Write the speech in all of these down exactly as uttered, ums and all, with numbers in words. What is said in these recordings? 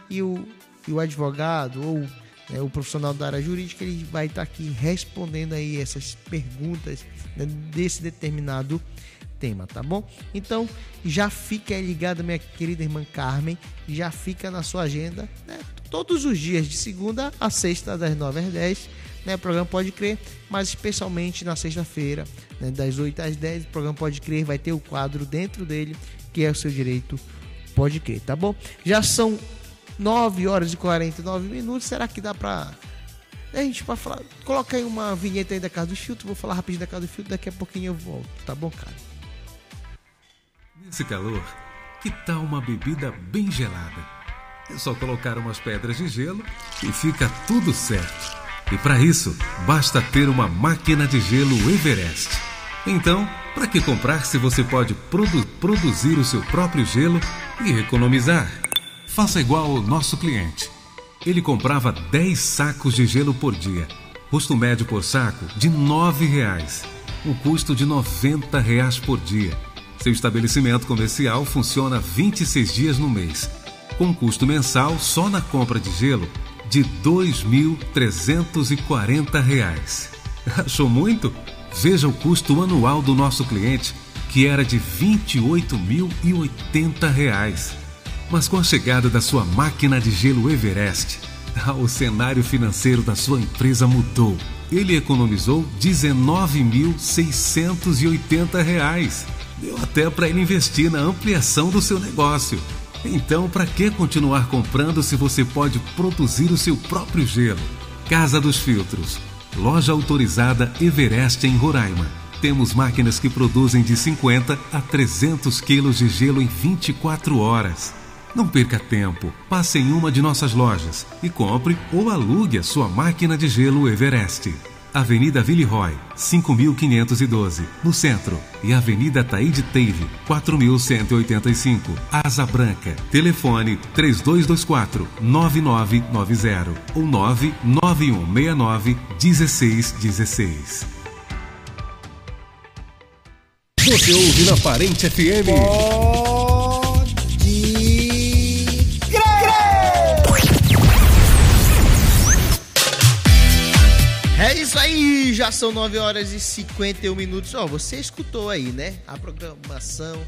e o, e o advogado ou, né, o profissional da área jurídica, ele vai estar aqui respondendo aí essas perguntas, né, desse determinado tema, tá bom? Então já fica ligado, minha querida irmã Carmen, já fica na sua agenda, né? Todos os dias, de segunda a sexta, das nove às dez, né? O programa Pode Crer, mas especialmente na sexta-feira, né? Das oito às dez, o programa Pode Crer vai ter o quadro dentro dele, que é o seu direito Pode Crer, tá bom? Já são nove horas e quarenta e nove minutos, será que dá pra... A gente vai falar, coloca aí uma vinheta aí da Casa do Filtro, vou falar rapidinho da Casa do Filtro, daqui a pouquinho eu volto, tá bom, cara? Nesse calor, que tal uma bebida bem gelada? É só colocar umas pedras de gelo e fica tudo certo. E para isso, basta ter uma máquina de gelo Everest. Então, para que comprar se você pode produ- produzir o seu próprio gelo e economizar? Faça igual ao nosso cliente. Ele comprava dez sacos de gelo por dia. Custo médio por saco de nove reais. Um custo de noventa reais por dia. Seu estabelecimento comercial funciona vinte e seis dias no mês, com custo mensal só na compra de gelo de dois mil trezentos e quarenta reais. Achou muito? Veja o custo anual do nosso cliente, que era de vinte e oito mil e oitenta reais. Mas com a chegada da sua máquina de gelo Everest, o cenário financeiro da sua empresa mudou. Ele economizou dezenove mil seiscentos e oitenta reais. Deu até para ele investir na ampliação do seu negócio. Então, para que continuar comprando se você pode produzir o seu próprio gelo? Casa dos Filtros, loja autorizada Everest em Roraima. Temos máquinas que produzem de cinquenta a trezentos quilos de gelo em vinte e quatro horas. Não perca tempo, passe em uma de nossas lojas e compre ou alugue a sua máquina de gelo Everest. Avenida Villeroy, cinco mil quinhentos e doze, no centro, e Avenida Taíde Teive, quatro mil cento e oitenta e cinco, Asa Branca. Telefone três dois dois quatro, nove nove nove zero ou nove nove um seis nove, um seis um seis. Você ouve na Parente F M. É isso aí, já são nove horas e cinquenta e um minutos. Ó, você escutou aí, né? A programação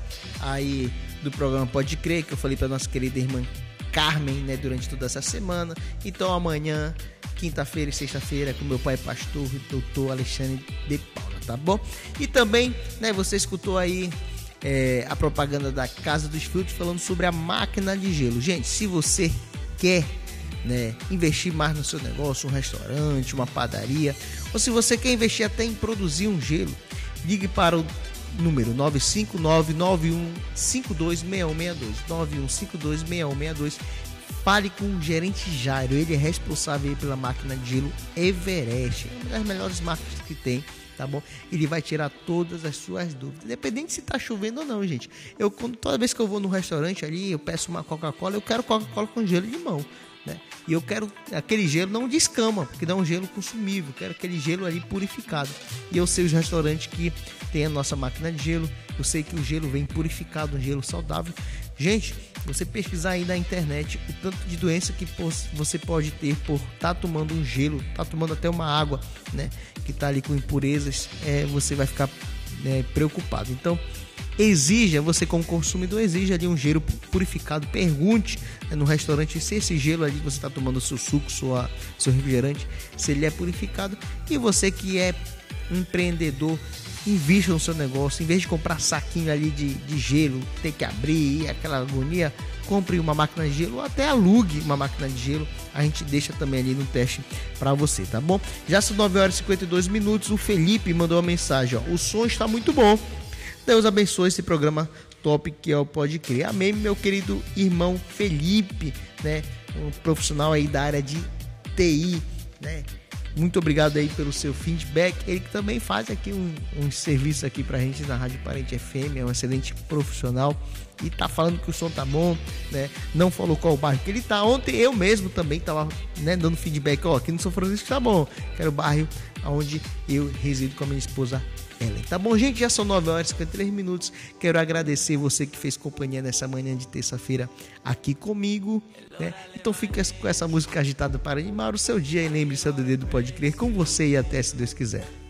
aí do programa Pode Crer, que eu falei para nossa querida irmã Carmen, né, durante toda essa semana. Então amanhã, quinta-feira e sexta-feira, com meu pai pastor, doutor Alexandre de Paula, tá bom? E também, né, você escutou aí é, a propaganda da Casa dos Filtros falando sobre a máquina de gelo. Gente, se você quer, né, investir mais no seu negócio, um restaurante, uma padaria, ou se você quer investir até em produzir um gelo, ligue para o número nove cinco nove, nove um cinco dois, seis um seis dois, nove um cinco dois, seis um seis dois. Fale com o gerente Jairo, ele é responsável pela máquina de gelo Everest, é uma das melhores marcas que tem, tá bom? Ele vai tirar todas as suas dúvidas, independente se tá chovendo ou não, gente. Eu, quando, toda vez que eu vou no restaurante ali, eu peço uma Coca-Cola, eu quero Coca-Cola com gelo de limão, né? E eu quero aquele gelo não de escama, porque dá um gelo consumível, quero aquele gelo ali purificado. E eu sei os restaurantes que tem a nossa máquina de gelo, eu sei que o gelo vem purificado, um gelo saudável. Gente, você pesquisar aí na internet o tanto de doença que você pode ter por estar tá tomando um gelo, tá tomando até uma água, né, que tá ali com impurezas, é, você vai ficar é, preocupado. Então, exija, você como consumidor, exija ali um gelo purificado. Pergunte, né, no restaurante se esse gelo ali que você está tomando, seu suco, sua, seu refrigerante, se ele é purificado. E você que é empreendedor, invista no seu negócio. Em vez de comprar saquinho ali de, de gelo, ter que abrir, aquela agonia, compre uma máquina de gelo ou até alugue uma máquina de gelo. A gente deixa também ali no teste para você, tá bom? Já são nove horas e cinquenta e dois minutos. O Felipe mandou uma mensagem, ó: o som está muito bom. Deus abençoe esse programa top que é o Pode Crer. Amém, meu querido irmão Felipe, né? Um profissional aí da área de T I, né? Muito obrigado aí pelo seu feedback. Ele que também faz aqui um, um serviço aqui pra gente na Rádio Parente F M, é um excelente profissional e tá falando que o som tá bom, né? Não falou qual bairro que ele tá. Ontem eu mesmo também tava, né, dando feedback, ó, aqui no São Francisco tá bom, que era o bairro onde eu resido com a minha esposa Ellen. Tá bom, gente? Já são nove horas e cinquenta e três minutos. Quero agradecer você que fez companhia nessa manhã de terça-feira aqui comigo, né? Então fica com essa música agitada para animar o seu dia e lembre-se do dedo Pode Crer com você e até se Deus quiser.